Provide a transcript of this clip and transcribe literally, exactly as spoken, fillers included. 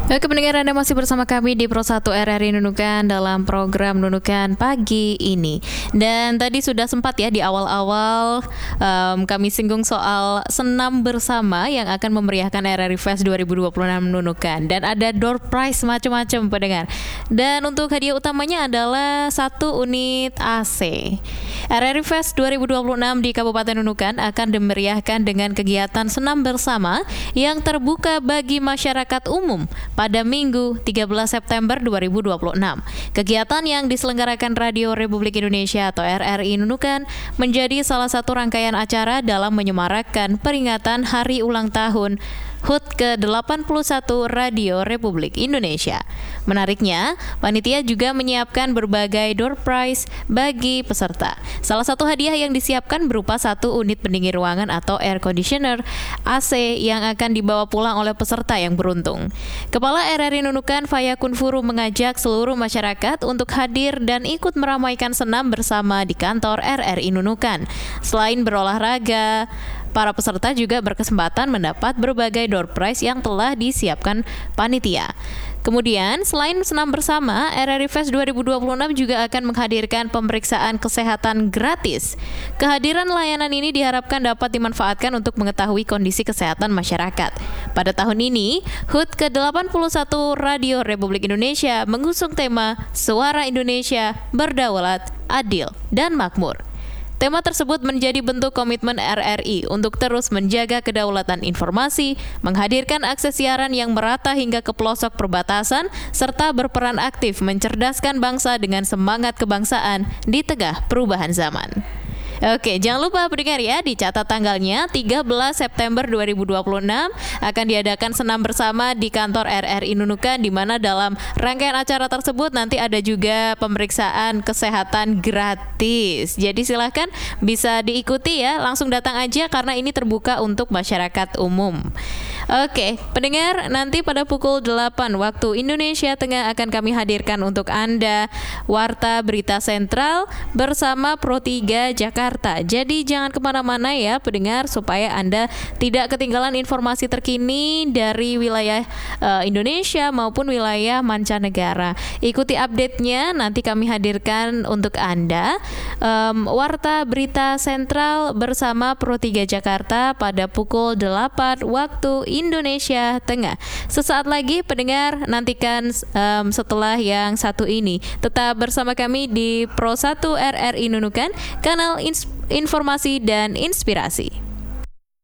Oke pendengar, Anda masih bersama kami di Pro satu R R I Nunukan dalam program Nunukan pagi ini. Dan tadi sudah sempat ya di awal-awal um, kami singgung soal senam bersama yang akan memeriahkan R R I Fest dua ribu dua puluh enam Nunukan. Dan ada door prize macam-macam pendengar. Dan untuk hadiah utamanya adalah satu unit A C. R R I Fest dua ribu dua puluh enam di Kabupaten Nunukan akan dimeriahkan dengan kegiatan senam bersama yang terbuka bagi masyarakat umum pada Minggu tiga belas September dua ribu dua puluh enam. Kegiatan yang diselenggarakan Radio Republik Indonesia atau R R I Nunukan menjadi salah satu rangkaian acara dalam menyemarakkan peringatan Hari Ulang Tahun H U T ke delapan puluh satu Radio Republik Indonesia. Menariknya, panitia juga menyiapkan berbagai door prize bagi peserta. Salah satu hadiah yang disiapkan berupa satu unit pendingin ruangan atau air conditioner A C yang akan dibawa pulang oleh peserta yang beruntung. Kepala R R I Nunukan Faya Kunfuru mengajak seluruh masyarakat untuk hadir dan ikut meramaikan senam bersama di kantor R R I Nunukan. Selain berolahraga, para peserta juga berkesempatan mendapat berbagai door prize yang telah disiapkan panitia. Kemudian, selain senam bersama, R R I Fest dua ribu dua puluh enam juga akan menghadirkan pemeriksaan kesehatan gratis. Kehadiran layanan ini diharapkan dapat dimanfaatkan untuk mengetahui kondisi kesehatan masyarakat. Pada tahun ini, H U T ke delapan puluh satu Radio Republik Indonesia mengusung tema Suara Indonesia Berdaulat, Adil, dan Makmur. Tema tersebut menjadi bentuk komitmen R R I untuk terus menjaga kedaulatan informasi, menghadirkan akses siaran yang merata hingga ke pelosok perbatasan, serta berperan aktif mencerdaskan bangsa dengan semangat kebangsaan di tengah perubahan zaman. Oke, jangan lupa pendengar ya, dicatat tanggalnya tiga belas September dua ribu dua puluh enam akan diadakan senam bersama di kantor R R I Nunukan, di mana dalam rangkaian acara tersebut nanti ada juga pemeriksaan kesehatan gratis. Jadi silahkan bisa diikuti ya, langsung datang aja karena ini terbuka untuk masyarakat umum. Oke, pendengar, nanti pada pukul delapan waktu Indonesia Tengah akan kami hadirkan untuk Anda Warta Berita Sentral bersama Pro tiga Jakarta. Jadi jangan kemana-mana ya pendengar, supaya Anda tidak ketinggalan informasi terkini dari wilayah uh, Indonesia maupun wilayah mancanegara. Ikuti update-nya, nanti kami hadirkan untuk Anda um, Warta Berita Sentral bersama Pro tiga Jakarta pada pukul delapan waktu Indonesia Tengah. Sesaat lagi pendengar, nantikan um, setelah yang satu ini. Tetap bersama kami di Pro satu R R I Nunukan, kanal ins- informasi dan inspirasi.